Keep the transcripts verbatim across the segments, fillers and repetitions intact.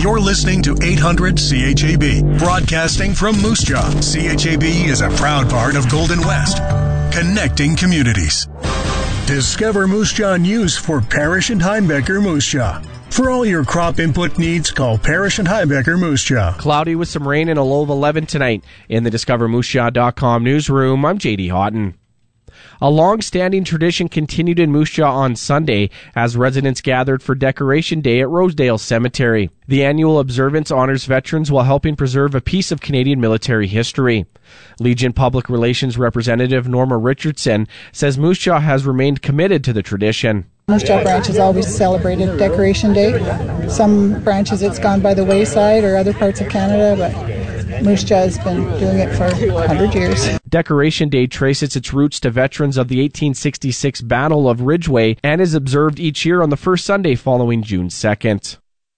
You're listening to eight hundred C H A B, broadcasting from Moose Jaw. C H A B is a proud part of Golden West, connecting communities. Discover Moose Jaw News for Parrish and Heimbecker Moose Jaw. For all your crop input needs, call Parrish and Heimbecker Moose Jaw. Cloudy with some rain and a low of eleven tonight. In the discover moose jaw dot com newsroom, I'm J D Houghton. A long-standing tradition continued in Moose Jaw on Sunday as residents gathered for Decoration Day at Rosedale Cemetery. The annual observance honors veterans while helping preserve a piece of Canadian military history. Legion Public Relations Representative Norma Richardson says Moose Jaw has remained committed to the tradition. Moose Jaw branch has always celebrated Decoration Day. Some branches it's gone by the wayside or other parts of Canada, but Moose Jaw has been doing it for one hundred years. Decoration Day traces its roots to veterans of the eighteen sixty-six Battle of Ridgeway and is observed each year on the first Sunday following June second.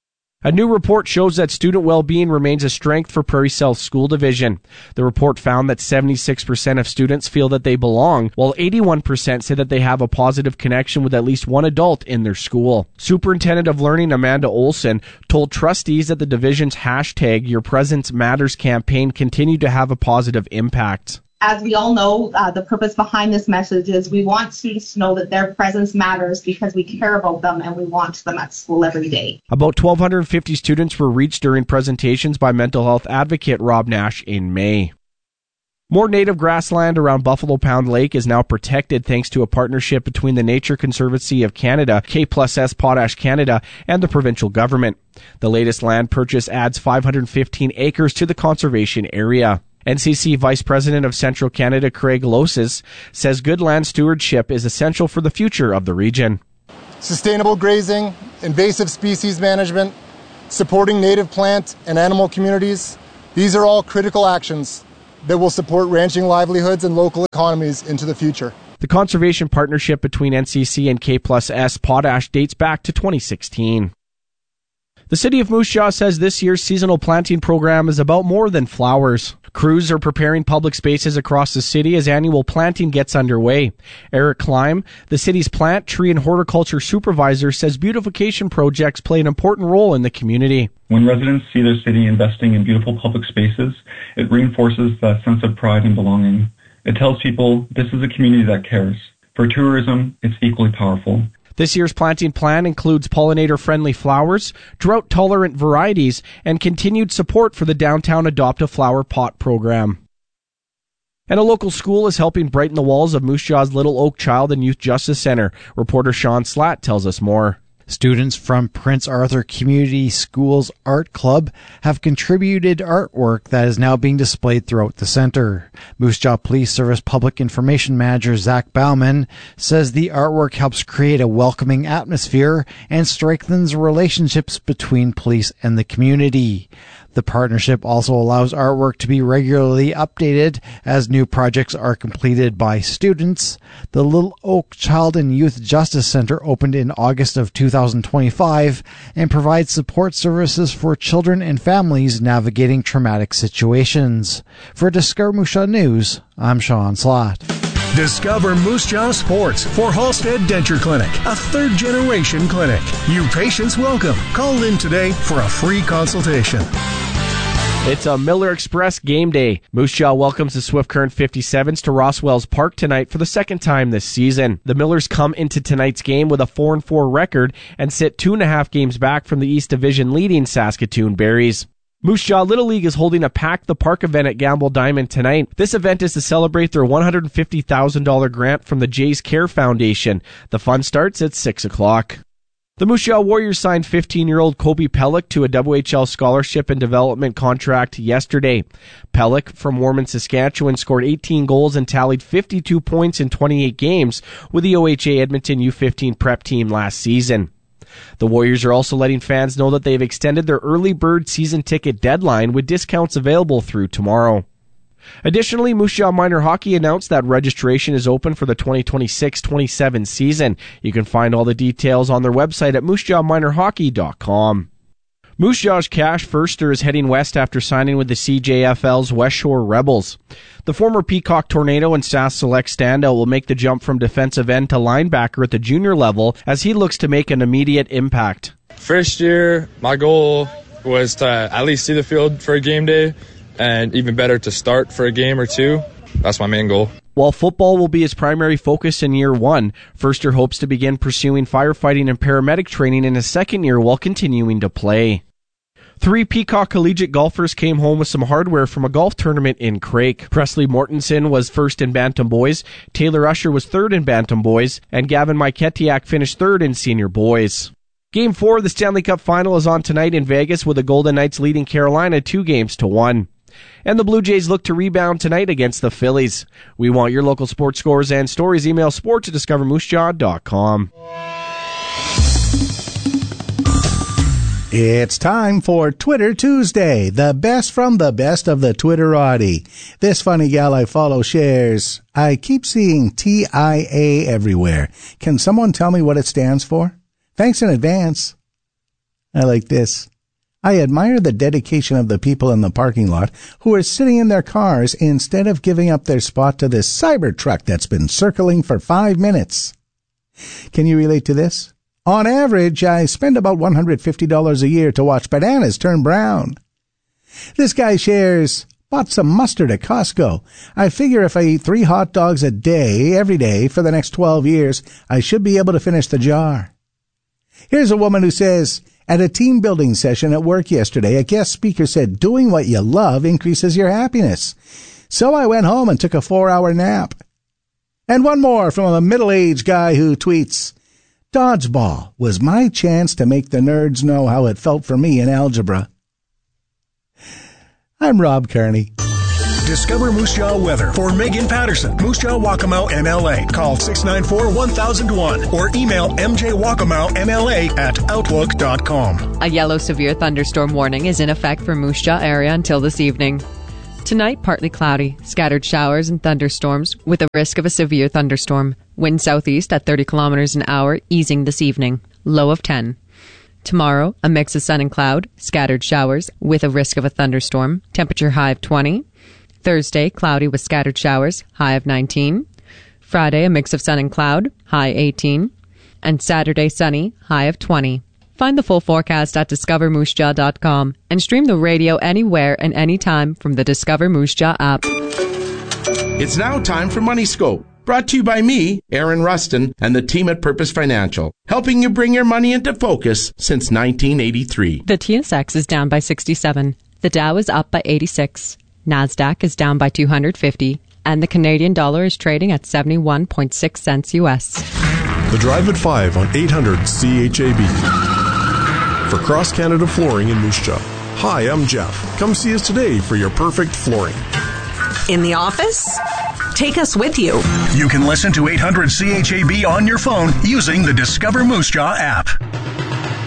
A new report shows that student well-being remains a strength for Prairie South School Division. The report found that seventy-six percent of students feel that they belong, while eighty-one percent say that they have a positive connection with at least one adult in their school. Superintendent of Learning Amanda Olson told trustees that the division's hashtag Your Presence Matters campaign continued to have a positive impact. As we all know, uh, the purpose behind this message is we want students to know that their presence matters because we care about them and we want them at school every day. About one thousand two hundred fifty students were reached during presentations by mental health advocate Rob Nash in May. More native grassland around Buffalo Pound Lake is now protected thanks to a partnership between the Nature Conservancy of Canada, K plus S Potash Canada, and the provincial government. The latest land purchase adds five hundred fifteen acres to the conservation area. N C C Vice President of Central Canada Craig Loses says good land stewardship is essential for the future of the region. Sustainable grazing, invasive species management, supporting native plant and animal communities, these are all critical actions that will support ranching livelihoods and local economies into the future. The conservation partnership between N C C and K plus S Potash dates back to twenty sixteen. The City of Moose Jaw says this year's seasonal planting program is about more than flowers. Crews are preparing public spaces across the city as annual planting gets underway. Eric Kleim, the city's plant, tree, and horticulture supervisor, says beautification projects play an important role in the community. When residents see their city investing in beautiful public spaces, it reinforces that sense of pride and belonging. It tells people this is a community that cares. For tourism, it's equally powerful. This year's planting plan includes pollinator-friendly flowers, drought-tolerant varieties, and continued support for the Downtown Adopt a Flower Pot program. And a local school is helping brighten the walls of Moose Jaw's Little Oak Child and Youth Justice Center. Reporter Sean Slatt tells us more. Students from Prince Arthur Community Schools Art Club have contributed artwork that is now being displayed throughout the center. Moose Jaw Police Service Public Information Manager Zach Bauman says the artwork helps create a welcoming atmosphere and strengthens relationships between police and the community. The partnership also allows artwork to be regularly updated as new projects are completed by students. The Little Oak Child and Youth Justice Center opened in August of two thousand twenty-five and provides support services for children and families navigating traumatic situations. For Discover Moose Jaw News, I'm Sean Slatt. Discover Moose Jaw Sports for Halstead Denture Clinic, a third-generation clinic. You patients welcome. Call in today for a free consultation. It's a Miller Express game day. Moose Jaw welcomes the Swift Current fifty-sevens to Rosswells Park tonight for the second time this season. The Millers come into tonight's game with a four and four record and sit two and a half games back from the East Division leading Saskatoon Berries. Moose Jaw Little League is holding a Pack the Park event at Gamble Diamond tonight. This event is to celebrate their one hundred fifty thousand dollars grant from the Jays Care Foundation. The fun starts at six o'clock. The Moose Jaw Warriors signed fifteen-year-old Kobe Pellick to a W H L scholarship and development contract yesterday. Pellick, from Warman, Saskatchewan, scored eighteen goals and tallied fifty-two points in twenty-eight games with the O H A Edmonton U fifteen prep team last season. The Warriors are also letting fans know that they've extended their early bird season ticket deadline with discounts available through tomorrow. Additionally, Moose Jaw Minor Hockey announced that registration is open for the twenty twenty-six twenty-seven season. You can find all the details on their website at moose jaw minor hockey dot com. Moose Jaw's Cash Furster is heading west after signing with the C J F L's West Shore Rebels. The former Peacock Tornado and Sask Select standout will make the jump from defensive end to linebacker at the junior level as he looks to make an immediate impact. First year, my goal was to at least see the field for a game day, and even better to start for a game or two. That's my main goal. While football will be his primary focus in year one, Furster hopes to begin pursuing firefighting and paramedic training in his second year while continuing to play. Three Peacock Collegiate golfers came home with some hardware from a golf tournament in Craik. Presley Mortensen was first in Bantam Boys, Taylor Usher was third in Bantam Boys, and Gavin Myketiak finished third in Senior Boys. Game four of the Stanley Cup Final is on tonight in Vegas, with the Golden Knights leading Carolina two games to one. And the Blue Jays look to rebound tonight against the Phillies. We want your local sports scores and stories. Email sports at discover moose jaw dot com. It's time for Twitter Tuesday, the best from the best of the Twitterati. This funny gal I follow shares, I keep seeing T I A everywhere. Can someone tell me what it stands for? Thanks in advance. I like this. I admire the dedication of the people in the parking lot who are sitting in their cars instead of giving up their spot to this Cybertruck that's been circling for five minutes. Can you relate to this? On average, I spend about one hundred fifty dollars a year to watch bananas turn brown. This guy shares, bought some mustard at Costco. I figure if I eat three hot dogs a day, every day, for the next twelve years, I should be able to finish the jar. Here's a woman who says, at a team building session at work yesterday, a guest speaker said doing what you love increases your happiness. So I went home and took a four-hour nap. And one more from a middle-aged guy who tweets, dodgeball was my chance to make the nerds know how it felt for me in algebra. I'm Rob Kearney. Discover Moose Jaw weather for Megan Patterson, Moose Jaw Waccamaw M L A. Call six nine four, one thousand one or email m j waccamaw m l a at outlook dot com. A yellow severe thunderstorm warning is in effect for Moose Jaw area until this evening. Tonight, partly cloudy, scattered showers and thunderstorms with a risk of a severe thunderstorm. Wind southeast at thirty kilometers an hour, easing this evening. Low of ten. Tomorrow, a mix of sun and cloud, scattered showers with a risk of a thunderstorm. Temperature high of twenty. Thursday, cloudy with scattered showers, high of nineteen. Friday, a mix of sun and cloud, high eighteen. And Saturday, sunny, high of twenty. Find the full forecast at discover moose jaw dot com and stream the radio anywhere and anytime from the Discover Moose Jaw app. It's now time for Money Scope, brought to you by me, Aaron Rustin, and the team at Purpose Financial, helping you bring your money into focus since nineteen eighty-three. The T S X is down by sixty-seven. The Dow is up by eighty-six. NASDAQ is down by two hundred fifty, and the Canadian dollar is trading at seventy-one point six cents U S. The Drive at five on eight hundred C H A B. For Cross Canada Flooring in Moose Jaw. Hi, I'm Jeff. Come see us today for your perfect flooring. In the office? Take us with you. You can listen to eight hundred C H A B on your phone using the Discover Moose Jaw app.